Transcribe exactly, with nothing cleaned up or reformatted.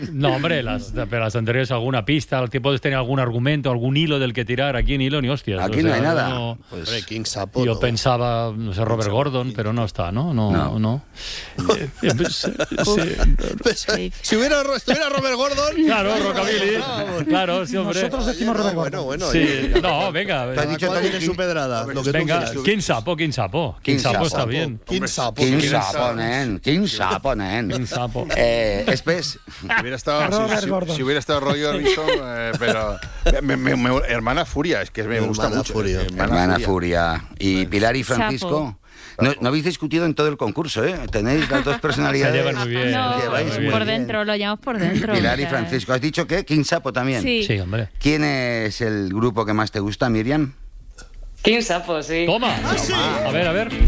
No, hombre, las, pero las anteriores alguna pista, el tipo de tener algún argumento, algún hilo del que tirar. Aquí ni hilo ni hostias. Aquí o no sea, hay nada. No, pues, hombre, King Sapo. yo no. pensaba, no sé, Robert King Gordon, King. pero no está, ¿no? No, No. no. Eh, eh, pues, sí. Si hubiera, estuviera Robert Gordon... Claro, Rockabilly. Claro, sí, hombre. Nosotros decimos Robert Bueno, Gordon. bueno. Sí, oye, no, venga. Te has dicho ¿cuál Tony tiene King? su pedrada? Lo que tú Venga, quieres. King Sapo, King Sapo. King King Sapo Sapo. está bien. King Sapo. Quin King sapo, nen, quin sapo, nen. King Sapo. Eh, Espés, Si hubiera estado, Robert si, si- Gordon. si hubiera estado Roy Orbison, eh, pero me- me- me- Hermana Furia, es que me gusta Hermana mucho. Furia. eh, hermana Furia. Y Pilar y Francisco. Sapo. No, no habéis discutido en todo el concurso, ¿eh? Tenéis las dos personalidades. Se llevan muy bien. No, Lleváis muy bien. por bien. dentro, lo llamamos por dentro. Pilar y o sea, Francisco. ¿Has dicho qué? King Sapo también. Sí. Sí, hombre. ¿Quién es el grupo que más te gusta, Miriam? King Sapo, sí. Toma. A ver, a ver.